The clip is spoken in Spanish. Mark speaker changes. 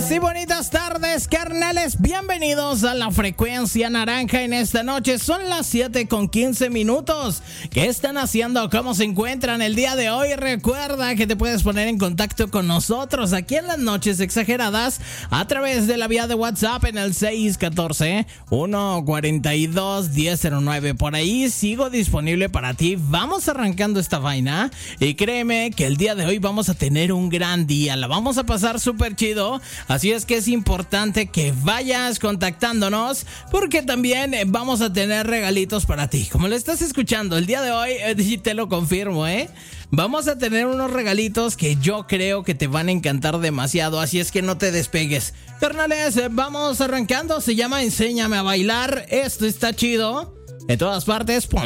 Speaker 1: Buenas y bonitas tardes, carnales. Bienvenidos a la frecuencia naranja en esta noche. Son las 7:15. ¿Qué están haciendo? ¿Cómo se encuentran el día de hoy? Recuerda que te puedes poner en contacto con nosotros aquí en las noches exageradas a través de la vía de WhatsApp en el 614-142-1009. Por ahí sigo disponible para ti. Vamos arrancando esta vaina y créeme que el día de hoy vamos a tener un gran día. La vamos a pasar súper chido. Así es que es importante que vayas contactándonos porque también vamos a tener regalitos para ti. Como lo estás escuchando el día de hoy, te lo confirmo, vamos a tener unos regalitos que yo creo que te van a encantar demasiado. Así es que no te despegues. Carnales, vamos arrancando. Se llama Enséñame a bailar. Esto está chido. En todas partes,